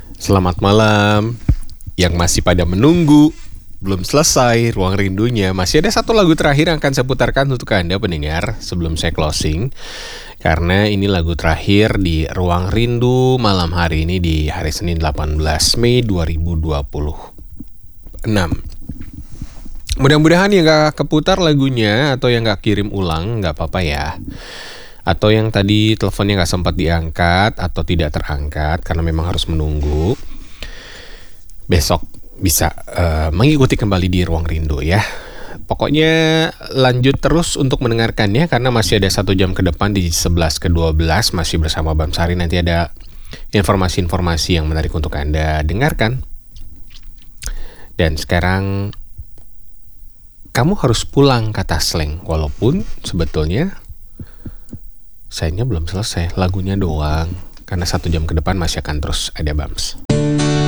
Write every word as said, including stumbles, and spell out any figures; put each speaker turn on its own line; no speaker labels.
Selamat malam. Yang masih pada menunggu, belum selesai ruang rindunya. Masih ada satu lagu terakhir yang akan saya putarkan untuk Anda pendengar sebelum saya closing. Karena ini lagu terakhir di Ruang Rindu malam hari ini di hari Senin delapan belas Mei dua ribu dua puluh enam. Mudah-mudahan yang gak keputar lagunya atau yang gak kirim ulang gak apa-apa ya. Atau yang tadi teleponnya gak sempat diangkat atau tidak terangkat karena memang harus menunggu, besok bisa uh, mengikuti kembali di Ruang Rindu ya. Pokoknya lanjut terus untuk mendengarkannya karena masih ada satu jam ke depan di sebelas ke dua belas masih bersama Bam Sari. Nanti ada informasi-informasi yang menarik untuk Anda dengarkan. Dan sekarang kamu harus pulang, kata slang. Walaupun sebetulnya sayangnya belum selesai, lagunya doang. Karena satu jam ke depan masih akan terus ada Bams.